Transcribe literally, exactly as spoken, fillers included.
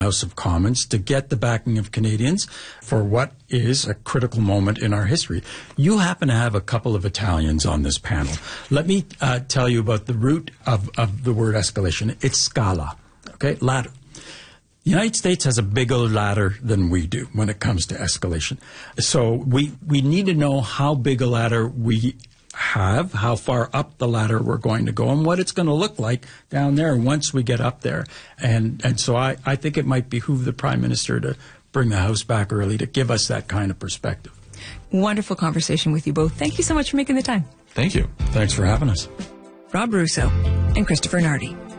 House of Commons to get the backing of Canadians for what is a critical moment in our history. You happen to have a couple of Italians on this panel. Let me uh, tell you about the root of, of the word escalation. It's scala, okay, ladder. The United States has a bigger ladder than we do when it comes to escalation. So we, we need to know how big a ladder we have, how far up the ladder we're going to go, and what it's going to look like down there once we get up there. And and so I, I think it might behoove the Prime Minister to bring the House back early to give us that kind of perspective. Wonderful conversation with you both. Thank you so much for making the time. Thank you. Thanks for having us. Rob Russo and Christopher Nardi.